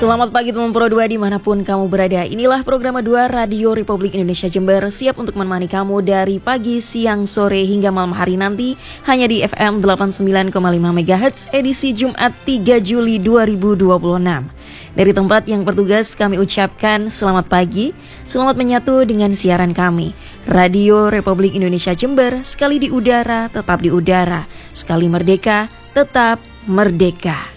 Selamat pagi teman Pro 2 dimanapun kamu berada. Inilah program 2 Radio Republik Indonesia Jember, siap untuk menemani kamu dari pagi, siang, sore hingga malam hari nanti hanya di FM 89,5 MHz edisi Jumat 3 Juli 2026. Dari tempat yang bertugas kami ucapkan selamat pagi, selamat menyatu dengan siaran kami. Radio Republik Indonesia Jember, sekali di udara tetap di udara, sekali merdeka tetap merdeka.